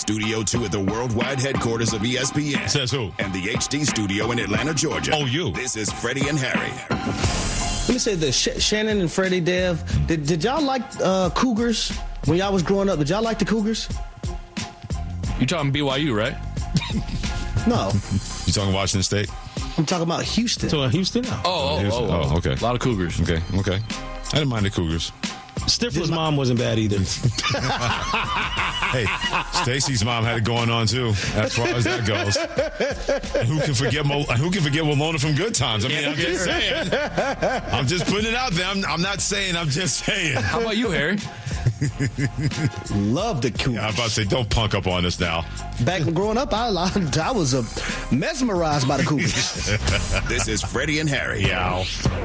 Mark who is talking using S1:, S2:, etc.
S1: Studio 2 at the worldwide headquarters of ESPN.
S2: Says who?
S1: And the HD studio in Atlanta, Georgia.
S2: Oh, you.
S1: This is Freddie and Harry.
S3: Let me say this. Shannon and Freddie, Dev, did y'all like Cougars when y'all was growing up? Did y'all like the Cougars?
S4: You talking BYU, right?
S3: No.
S2: You talking Washington State?
S3: I'm talking about Houston.
S5: So Houston?
S2: Oh, okay.
S4: A lot of Cougars.
S2: Okay. I didn't mind the Cougers.
S5: Stifler's mom wasn't bad either.
S2: Hey, Stacy's mom had it going on too, as far as that goes. And who can forget Walona from Good Times? I mean, I'm just saying. I'm just putting it out there. I'm not saying. I'm just saying.
S4: How about you, Harry?
S3: Love the Cougars.
S2: I'm about to say, don't punk up on us now.
S3: Back growing up, I was mesmerized by the Cougars.
S1: This is Freddie and Harry.
S2: Yeah.